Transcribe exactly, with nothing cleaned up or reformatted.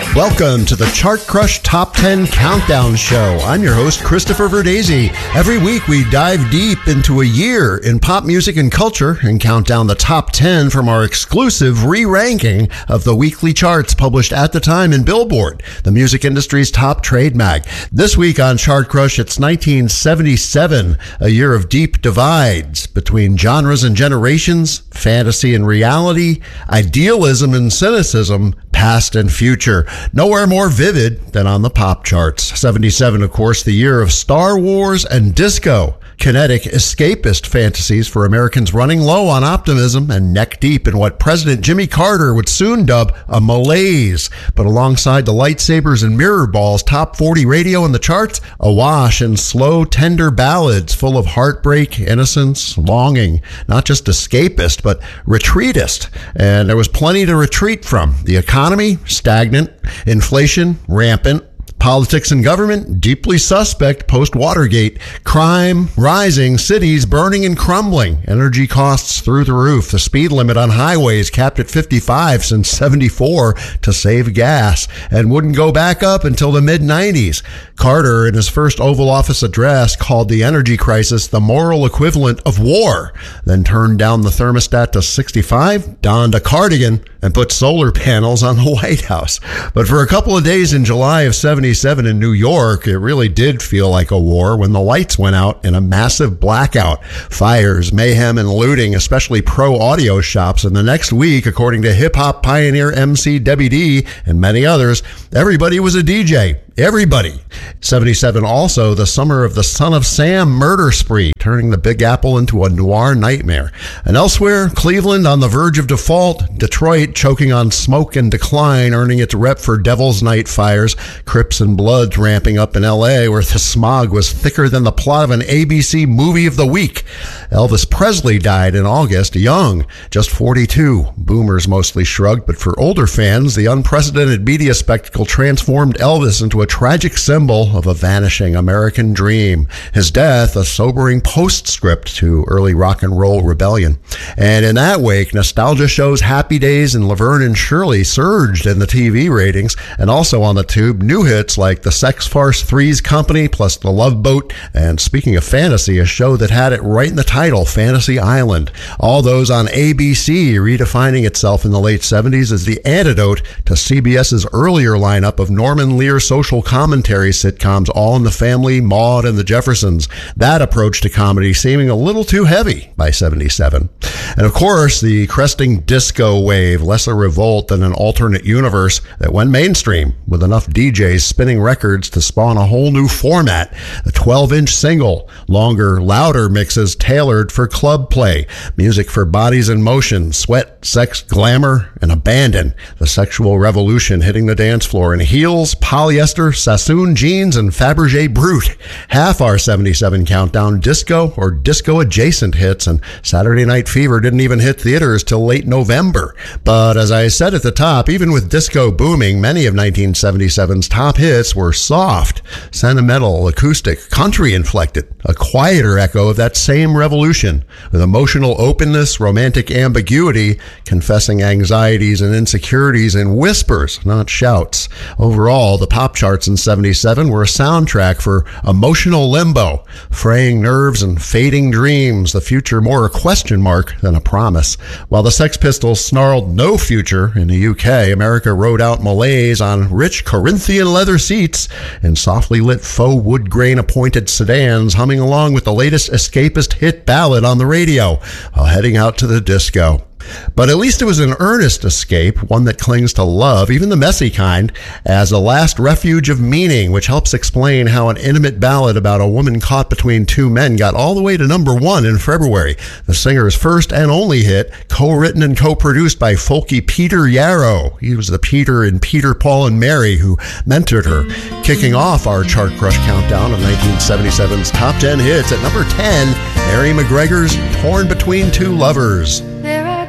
Welcome to the Chart Crush Top ten Countdown Show. I'm your host, Christopher Verdesi. Every week we dive deep into a year in pop music and culture and count down the top ten from our exclusive re-ranking of the weekly charts published at the time in Billboard, the music industry's top trade mag. This week on Chart Crush, it's nineteen seventy-seven, a year of deep divides between genres and generations, fantasy and reality, idealism and cynicism, past and future. Nowhere more vivid than on the pop charts. seventy-seven, of course, the year of Star Wars and disco. Kinetic, escapist fantasies for Americans running low on optimism and neck deep in what President Jimmy Carter would soon dub a malaise. But alongside the lightsabers and mirror balls, top forty radio in the charts, awash in slow, tender ballads full of heartbreak, innocence, longing. Not just escapist, but retreatist. And there was plenty to retreat from. The economy, stagnant. Inflation, rampant. Politics and government, deeply suspect post-Watergate. Crime, rising. Cities, burning and crumbling. Energy costs through the roof. The speed limit on highways capped at fifty-five since seventy-four to save gas, and wouldn't go back up until the mid nineties. Carter, in his first Oval Office address, called the energy crisis the moral equivalent of war, then turned down the thermostat to sixty-five, donned a cardigan, and put solar panels on the White House. But for a couple of days in July of seventy-seven in New York, it really did feel like a war when the lights went out in a massive blackout. Fires, mayhem, and looting, especially pro-audio shops. And the next week, according to hip-hop pioneer M C Debbie D and many others, everybody was a D J. Everybody. seventy-seven also the summer of the Son of Sam murder spree, turning the Big Apple into a noir nightmare. And elsewhere, Cleveland on the verge of default, Detroit choking on smoke and decline, earning its rep for Devil's Night fires, Crips and Bloods ramping up in L A, where the smog was thicker than the plot of an A B C movie of the week. Elvis Presley died in August, young, just forty-two. Boomers mostly shrugged, but for older fans, the unprecedented media spectacle transformed Elvis into a tragic symbol of a vanishing American dream. His death, a sobering postscript to early rock and roll rebellion. And in that wake, nostalgia shows Happy Days and Laverne and Shirley surged in the T V ratings, and also on the tube, new hits like The Sex Farce Three's Company, plus The Love Boat, and speaking of fantasy, a show that had it right in the title, Fantasy Island. All those on A B C, redefining itself in the late seventies as the antidote to CBS's earlier lineup of Norman Lear social commentary sitcoms All in the Family, Maude, and The Jeffersons. That approach to comedy seeming a little too heavy by seventy-seven. And of course, the cresting disco wave, less a revolt than an alternate universe that went mainstream with enough D Js spinning records to spawn a whole new format. A twelve-inch single, longer, louder mixes tailored for club play, music for bodies in motion, sweat, sex, glamour, and abandon. The sexual revolution hitting the dance floor in heels, polyester, Sassoon jeans, and Fabergé Brut. Half our seventy-seven countdown disco or disco-adjacent hits, and Saturday Night Fever didn't even hit theaters till late November. But as I said at the top, even with disco booming, many of nineteen seventy-seven's top hits were soft, sentimental, acoustic, country-inflected, a quieter echo of that same revolution, with emotional openness, romantic ambiguity, confessing anxieties and insecurities in whispers, not shouts. Overall, the pop charts in seventy-seven were a soundtrack for emotional limbo, fraying nerves and fading dreams, the future more a question mark than a promise. While the Sex Pistols snarled no future in the U K, America rode out malaise on rich Corinthian leather seats in softly lit faux wood grain appointed sedans, humming along with the latest escapist hit ballad on the radio while heading out to the disco. But at least it was an earnest escape, one that clings to love, even the messy kind, as a last refuge of meaning, which helps explain how an intimate ballad about a woman caught between two men got all the way to number one in February. The singer's first and only hit, co-written and co-produced by folky Peter Yarrow. He was the Peter in Peter, Paul, and Mary who mentored her. Kicking off our Chart Crush countdown of nineteen seventy-seven's top ten hits at number ten, Mary McGregor's Torn Between Two Lovers.